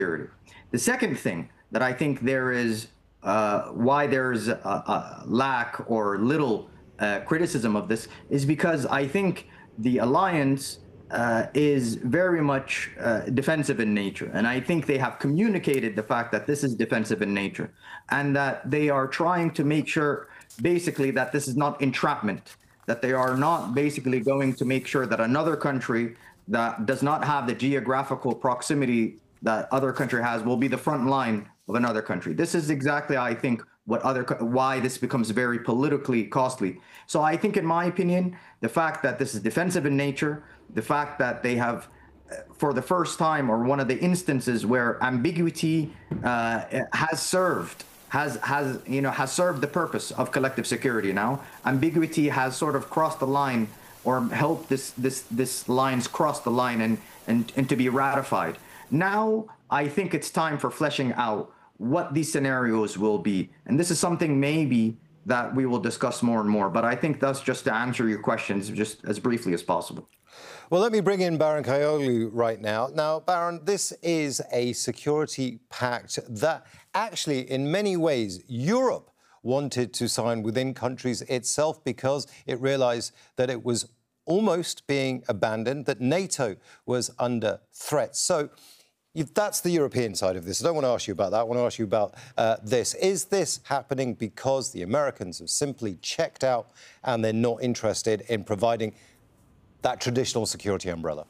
security. The second thing that I think there is why there's a lack or little criticism of this is because I think the alliance is very much defensive in nature. And I think they have communicated the fact that this is defensive in nature and that they are trying to make sure basically that this is not entrapment, that they are not basically going to make sure that another country that does not have the geographical proximity that other country has will be the front line of another country. This is exactly, I think, why this becomes very politically costly. So I think, in my opinion, the fact that this is defensive in nature, the fact that they have, for the first time, or one of the instances where ambiguity has served the purpose of collective security. Now, ambiguity has sort of crossed the line, or helped this lines cross the line and to be ratified. Now, I think it's time for fleshing out what these scenarios will be. And this is something maybe that we will discuss more and more. But I think that's just to answer your questions just as briefly as possible. Well, let me bring in Baron Kayolu right now. Now, Baron, this is a security pact that actually, in many ways, Europe wanted to sign within countries itself because it realised that it was almost being abandoned, that NATO was under threat. So that's the European side of this. I don't want to ask you about that. I want to ask you about this. Is this happening because the Americans have simply checked out and they're not interested in providing that traditional security umbrella?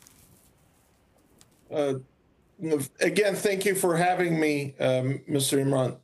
Again, thank you for having me, Mr. Imran.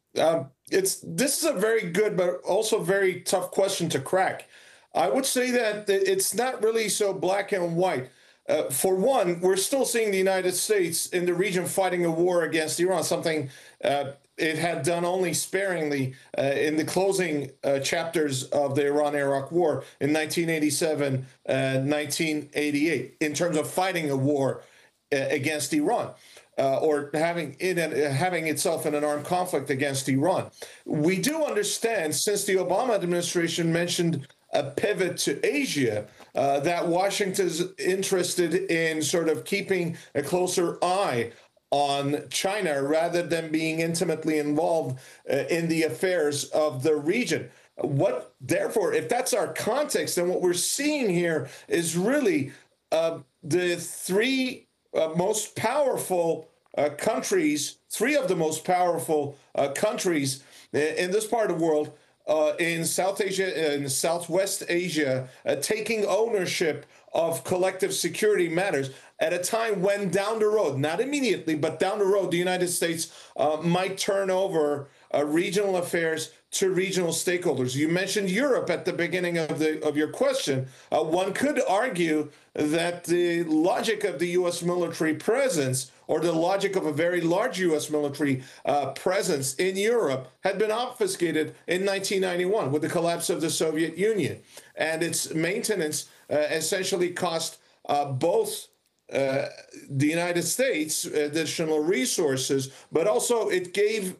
This is a very good but also very tough question to crack. I would say that it's not really so black and white. For one, we're still seeing the United States in the region fighting a war against Iran, something it had done only sparingly in the closing chapters of the Iran-Iraq War in 1987 and 1988, in terms of fighting a war against Iran. Or having itself in an armed conflict against Iran. We do understand, since the Obama administration mentioned a pivot to Asia, that Washington's interested in sort of keeping a closer eye on China rather than being intimately involved in the affairs of the region. Therefore, if that's our context, then what we're seeing here is really the three most powerful countries, three of the most powerful countries in this part of the world, in South Asia and Southwest Asia, taking ownership of collective security matters at a time when down the road, not immediately, but down the road, the United States might turn over regional affairs to regional stakeholders. You mentioned Europe at the beginning of your question. One could argue that the logic of the U.S. military presence, or the logic of a very large U.S. military presence in Europe, had been obfuscated in 1991 with the collapse of the Soviet Union. And its maintenance essentially cost both the United States additional resources, but also it gave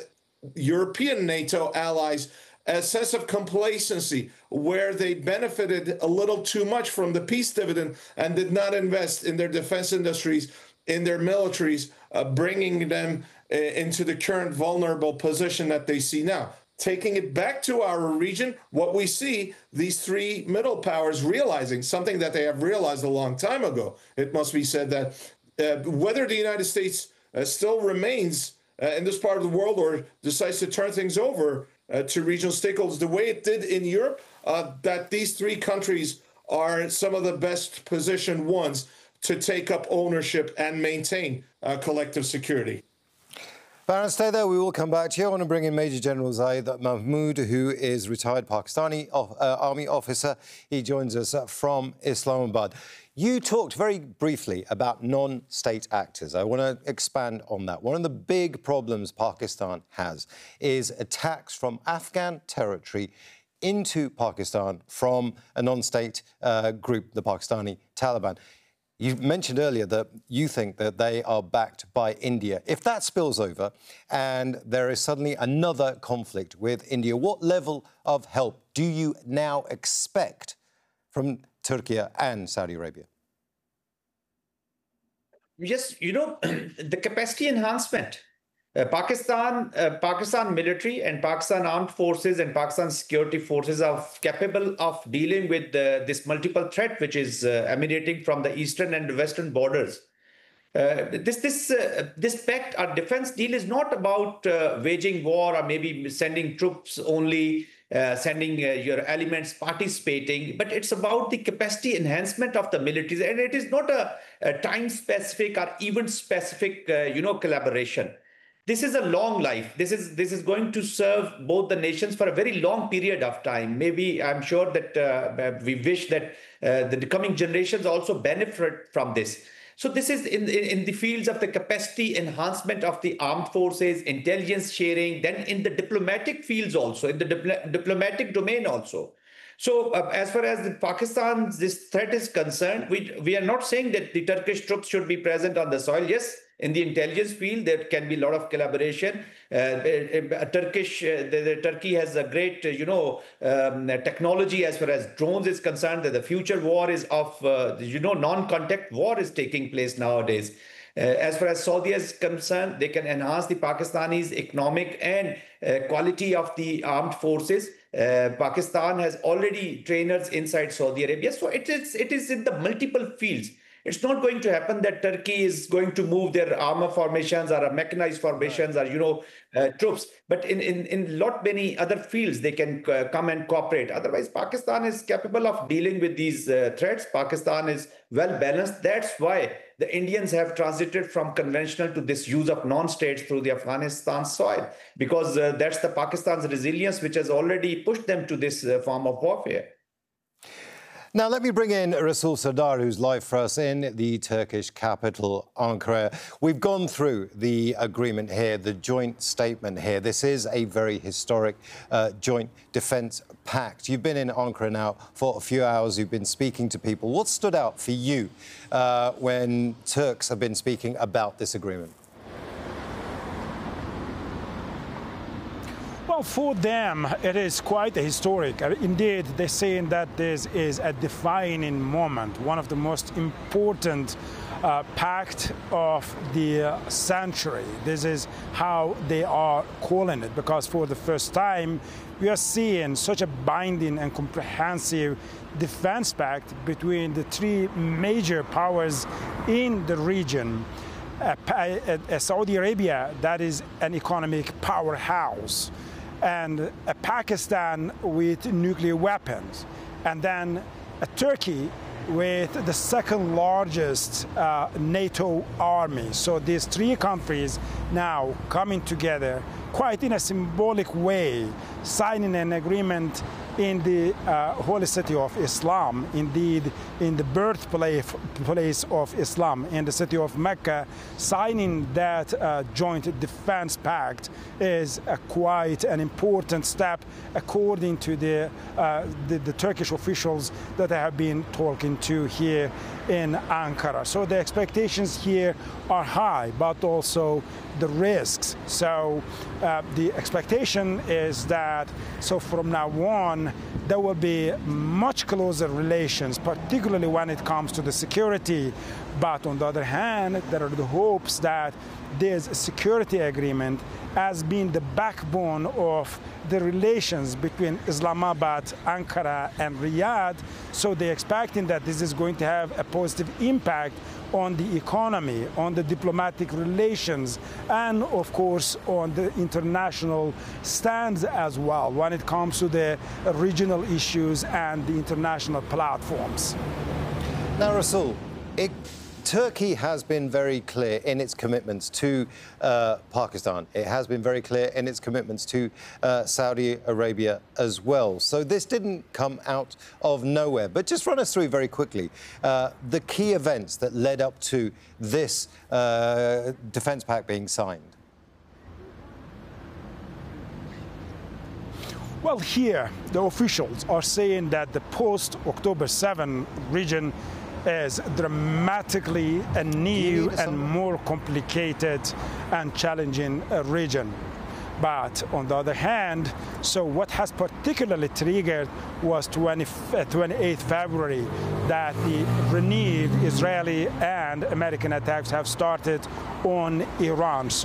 European NATO allies a sense of complacency where they benefited a little too much from the peace dividend and did not invest in their defense industries, in their militaries, bringing them into the current vulnerable position that they see now. Taking it back to our region, what we see, these three middle powers realizing something that they have realized a long time ago. It must be said that whether the United States still remains in this part of the world or decides to turn things over to regional stakeholders the way it did in Europe, that these three countries are some of the best positioned ones to take up ownership and maintain collective security. Baron, stay there. We will come back to you. I want to bring in Major General Zahid Mahmood, who is retired Pakistani Army officer. He joins us from Islamabad. You talked very briefly about non-state actors. I want to expand on that. One of the big problems Pakistan has is attacks from Afghan territory into Pakistan from a non-state group, the Pakistani Taliban. You mentioned earlier that you think that they are backed by India. If that spills over and there is suddenly another conflict with India, what level of help do you now expect from Turkey and Saudi Arabia? Yes, the capacity enhancement. Pakistan military and Pakistan armed forces and Pakistan security forces are capable of dealing with this multiple threat which is emanating from the eastern and western borders. This pact or defense deal is not about waging war or maybe sending troops only, sending your elements participating, but it's about the capacity enhancement of the militaries, and it is not a time-specific or event-specific, collaboration. This is a long life. This is going to serve both the nations for a very long period of time. Maybe I'm sure that we wish that the coming generations also benefit from this. So this is in the fields of the capacity enhancement of the armed forces, intelligence sharing, then in the diplomatic fields also, in the diplomatic domain also. So as far as this threat is concerned, we are not saying that the Turkish troops should be present on the soil. Yes, in the intelligence field, there can be a lot of collaboration. Turkey has a great, technology as far as drones is concerned. That the future war is of, non-contact war is taking place nowadays. As far as Saudi is concerned, they can enhance the Pakistanis' economic and quality of the armed forces. Pakistan has already trainers inside Saudi Arabia. So it is in the multiple fields. It's not going to happen that Turkey is going to move their armor formations or mechanized formations or, troops. But in many other fields, they can come and cooperate. Otherwise, Pakistan is capable of dealing with these threats. Pakistan is well balanced. That's why the Indians have transited from conventional to this use of non-states through the Afghanistan soil, because that's the Pakistan's resilience, which has already pushed them to this form of warfare. Now, let me bring in Rasul Sardar, who's live for us in the Turkish capital, Ankara. We've gone through the agreement here, the joint statement here. This is a very historic joint defence pact. You've been in Ankara now for a few hours. You've been speaking to people. What stood out for you when Turks have been speaking about this agreement? Well, for them, it is quite historic. Indeed, they're saying that this is a defining moment, one of the most important pact of the century. This is how they are calling it, because for the first time, we are seeing such a binding and comprehensive defense pact between the three major powers in the region. Saudi Arabia, that is an economic powerhouse, and a Pakistan with nuclear weapons, and then a Turkey with the second largest NATO army. So these three countries now coming together quite in a symbolic way, signing an agreement in the holy city of Islam, indeed in the birthplace of Islam, in the city of Mecca. Signing that joint defense pact is quite an important step, according to the Turkish officials that I have been talking to here in Ankara. So the expectations here are high, but also the risks. So the expectation is that from now on, there will be much closer relations, particularly when it comes to the security. But on the other hand, there are the hopes that this security agreement has been the backbone of the relations between Islamabad, Ankara, and Riyadh. So they're expecting that this is going to have a positive impact on the economy, on the diplomatic relations, and of course on the international stands as well when it comes to the regional issues and the international platforms. Now, Rasul, Turkey has been very clear in its commitments to Pakistan. It has been very clear in its commitments to Saudi Arabia as well. So this didn't come out of nowhere. But just run us through very quickly the key events that led up to this defence pact being signed. Well, here the officials are saying that the post-October 7 region is dramatically a new and more complicated and challenging region. But on the other hand, so what has particularly triggered was 28th February, that the renewed Israeli and American attacks have started on Iran. So